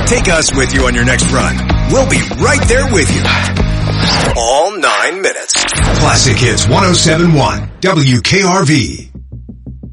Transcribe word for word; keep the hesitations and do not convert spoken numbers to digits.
Take us with you on your next run. We'll be right there with you. All nine minutes. Classic Hits one oh seven point one W K R V.